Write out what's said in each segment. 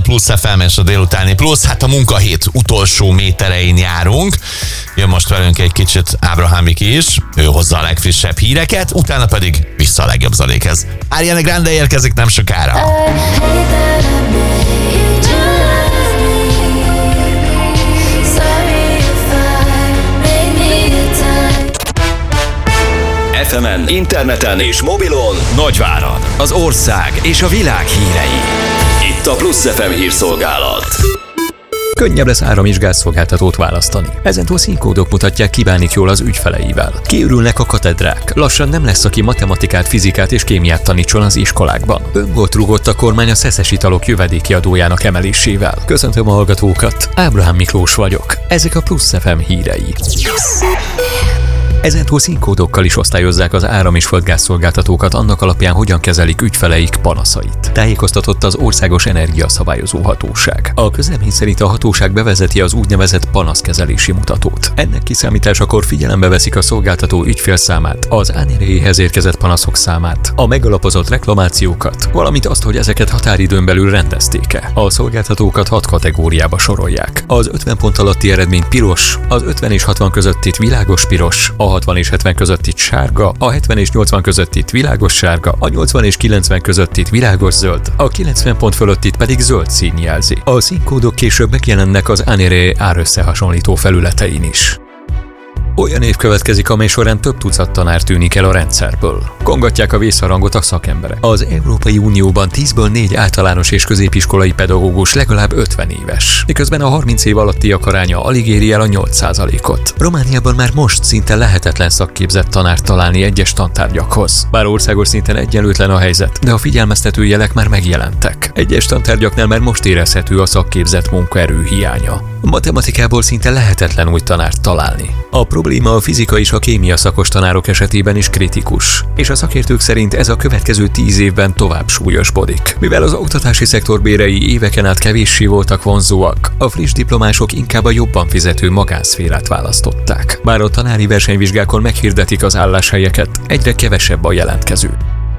Plusz FM és a délutáni Plusz. Hát a munkahét utolsó méterein járunk. Jön most velünk egy kicsit Ábrahám Miki is. Ő hozza a legfrissebb híreket, utána pedig vissza a legjobb zalékhez. Ariana Grande érkezik nem sokára. FM-en, interneten és mobilon Nagyvárad, az ország és a világ hírei. Itt a Plusz FM hírszolgálat. Könnyebb lesz áram- és gázszolgáltatót választani. Ezentúl színkódok mutatják, ki bánik jól az ügyfeleivel. Kiürülnek a katedrák. Lassan nem lesz, aki matematikát, fizikát és kémiát tanítson az iskolákban. Öngolt rúgott a kormány a szeszes italok jövedéki adójának emelésével. Köszöntöm a hallgatókat, Ábrahám Miklós vagyok. Ezek a Plusz FM hírei. Ezentúl színkódokkal is osztályozzák az áram- és földgázszolgáltatókat annak alapján, hogyan kezelik ügyfeleik panaszait. Tájékoztatott az Országos Energiaszabályozó Hatóság. A közlemény szerint a hatóság bevezeti az úgynevezett panaszkezelési mutatót. Ennek kiszámításakor figyelembe veszik a szolgáltató ügyfélszámát, az ANRE-hez érkezett panaszok számát, a megalapozott reklamációkat, valamint azt, hogy ezeket határidőn belül rendezték-e. A szolgáltatókat 6 kategóriába sorolják. Az 50 pont alatti eredmény piros, az 50 és 60 közöttit világos piros, a 60 és 70 között itt sárga, a 70 és 80 között itt világos sárga, a 80 és 90 között itt világos zöld, a 90 pont fölött itt pedig zöld szín jelzi. A színkódok később megjelennek az ANRE árösszehasonlító felületein is. Olyan év következik, amely során több tucat tanár tűnik el a rendszerből. Kongatják a vészharangot a szakemberek. Az Európai Unióban 10-ből 4 általános és középiskolai pedagógus legalább 50 éves. Miközben a 30 év alattiak aránya alig éri el a 8%-ot. Romániában már most szinte lehetetlen szakképzett tanárt találni egyes tantárgyakhoz. Bár országos szinten egyenlőtlen a helyzet, de a figyelmeztető jelek már megjelentek. Egyes tantárgyaknál már most érezhető a szakképzett munkaerő hiánya. A matematikából szinte lehetetlen új tanárt találni. A probléma a fizika és a kémia szakos tanárok esetében is kritikus, és a szakértők szerint ez a következő 10 évben tovább súlyosbodik. Mivel az oktatási szektor bérei éveken át kevéssé voltak vonzóak, a friss diplomások inkább a jobban fizető magánszférát választották. Bár a tanári versenyvizsgákon meghirdetik az álláshelyeket, egyre kevesebb a jelentkező.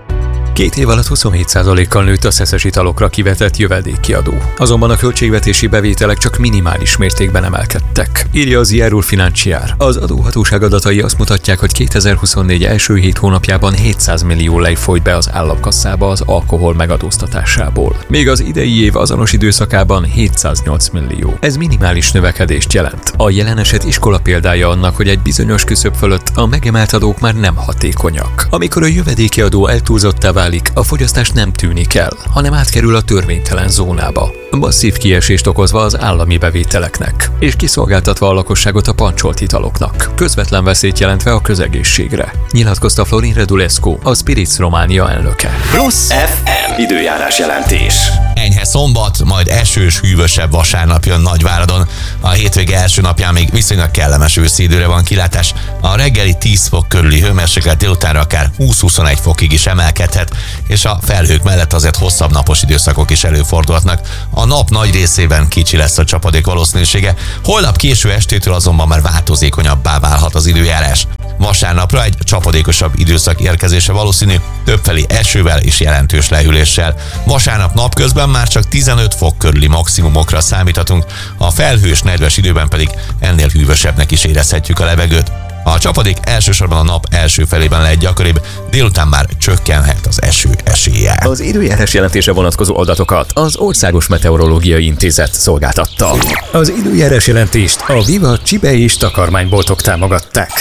2 év alatt 27%-kal nőtt a szeszes italokra kivetett jövedéki adó. Azonban a költségvetési bevételek csak minimális mértékben emelkedtek, írja az IR Financiár. Az adóhatóság adatai azt mutatják, hogy 2024 első 7 hónapjában 700 millió lej folyt be az államkasszába az alkohol megadóztatásából. Még az idei év azonos időszakában 708 millió. Ez minimális növekedést jelent. A jelen eset iskola példája annak, hogy egy bizonyos küszöb fölött a megemelt adók már nem hatékonyak. Amikor a jövedéki adó eltúlzottá válik, a fogyasztás nem tűnik el, hanem átkerül a törvénytelen zónába. Masszív kiesést okozva az állami bevételeknek, és kiszolgáltatva a lakosságot a pancsolt italoknak, közvetlen veszélyt jelentve a közegészségre, nyilatkozta Florin Redulescu, a Spirits Románia elnöke. Plusz FM időjárás jelentés. Enyhe szombat, majd esős, hűvösebb vasárnap jön Nagyváradon. A hétvége első napján még viszonylag kellemes őszi időre van kilátás. A reggeli 10 fok körüli hőmérséklet délutánra akár 20-21 fokig is emelkedhet, és a felhők mellett azért hosszabb napos időszakok is előfordulhatnak. A nap nagy részében kicsi lesz a csapadék valószínűsége, holnap késő estétől azonban már változékonyabbá válhat az időjárás. Vasárnapra egy csapadékosabb időszak érkezése valószínű, többfelé esővel és jelentős lehűléssel. Vasárnap napközben már csak 15 fok körüli maximumokra számíthatunk, a felhős, nedves időben pedig ennél hűvösebbnek is érezhetjük a levegőt. A csapadék elsősorban a nap első felében lehet gyakoribb, délután már csökkenhet az eső esélye. Az időjárás jelentése vonatkozó adatokat az Országos Meteorológiai Intézet szolgáltatta. Az időjárás jelentést a Viva csibe és takarmányboltok támogatták.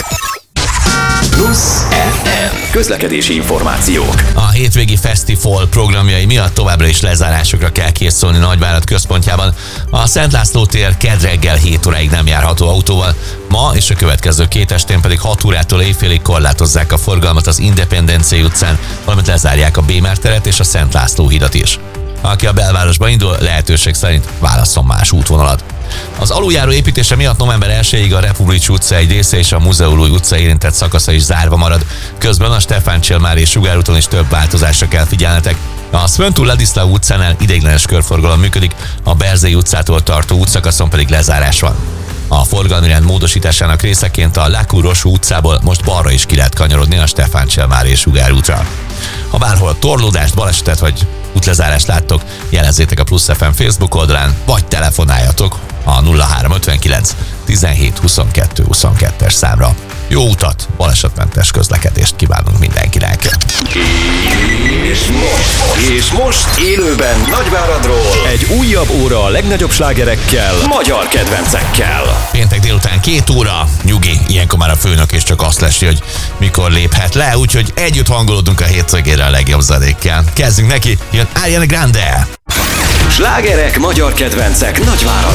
Plusz FM közlekedési információk. A hétvégi fesztivál programjai miatt továbbra is lezárásokra kell készülni Nagyvárad központjában. A Szent László tér kedd reggel 7 óráig nem járható autóval, ma és a következő 2 estén pedig 6 órától éjfélig korlátozzák a forgalmat az Independencia utcán, valamint lezárják a Bémer teret és a Szent László hidat is. Aki a belvárosba indul, lehetőség szerint válasszon más útvonalat. Az aluljáró építése miatt november 1-ig a Republics utca egy része és a Múzeumlói utca érintett szakasza is zárva marad. Közben a Stefán Csilmár és Sugár úton is több változásra kell figyelnetek. A Szvöntúl Ladislav utcánál ideiglenes körforgalom működik, a Berzei utcától tartó útszakaszon pedig lezárás van. A forgalmi rend módosításának részeként a Lákú-Rosú utcából most balra is ki lehet kanyarodni a Stefán Csilmár és Sugár útra. Ha bárhol torlódást, balesetet vagy útlezárást láttok, jelezzétek a Plusz FM Facebook oldalán, vagy telefonáljatok a 0359 17 22 22-es számra. Jó utat, balesetmentes közlekedést kívánunk mindenkinek! És most élőben Nagyváradról egy újabb óra a legnagyobb slágerekkel, magyar kedvencekkel. Péntek délután 2 óra, nyugi, ilyenkor már a főnök és csak azt lesi, hogy mikor léphet le, úgyhogy együtt hangolódunk a hétvégére a legjobb zenékkel. Kezdjünk neki, jön Ariana Grande! Slágerek, magyar kedvencek Nagyváradról.